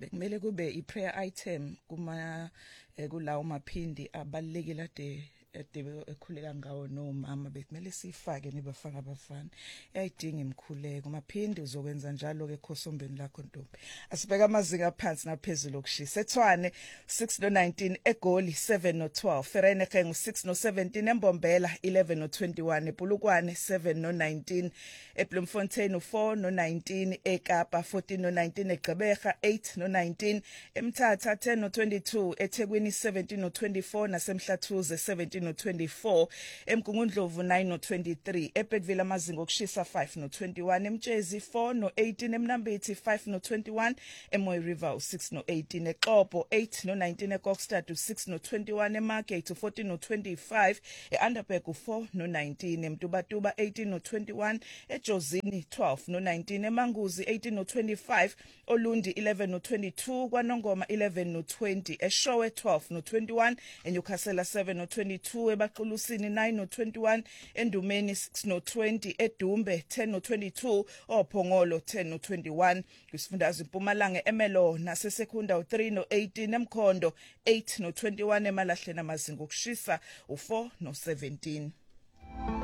kumele kube i-prayer item kuma kulawo maphindi abalekile ade ekhuleka ngawo nomama bekumele sifake nibafana abafana ayidinga imkhuleko maphindi uzokwenza njalo ke khosombeni lakho ntombi asibeka amazinga phansi naphezulu okushisa eTshwane 6:19 eGoli 7:12 Vereeniging 6:17 eMbombela 11:21 ePulukwane 7:19 eBloemfontein 4:19 eKapa 14:19 eGqeberha 8:19 eMthatha 10:22 eThekwini 17:24 naseMhlathuze 17:24 eMgungundlovu 9:23 eBergville amazinga okushisa 5:21 eMtshezi 4:18 eMnambithi 5:21 eMoy River 6:18 eXhopo 8:19 eKokstad 6:21 eMargate 14:25 eUnderberg 4:19 eMtubatuba 18:21 eJozini 12:19 eManguzi 18:25 Olundi 11:22 kwaNongoma 11:20 eShowe 12:21 eNyukhasela 7:22 eBaqhulusini 9:21 eNdumeni 6:20 eDumbe 10:22 oPhongolo 10:21 kwisifundazwe iMpumalanga eMelo naseSekunda 3:18 eMkhondo 8:21 eMalahleni amazinga okushisa 4:17